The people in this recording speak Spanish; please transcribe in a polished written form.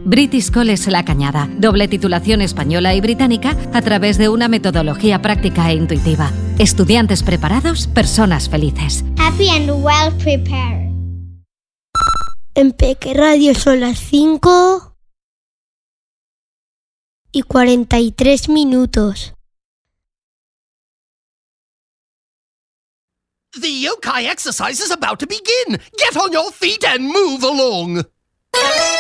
British College La Cañada. Doble titulación española y británica a través de una metodología práctica e intuitiva. Estudiantes preparados, personas felices. Happy and well prepared. En Peque Radio son las 5:43. The yokai exercise is about to begin. Get on your feet and move along.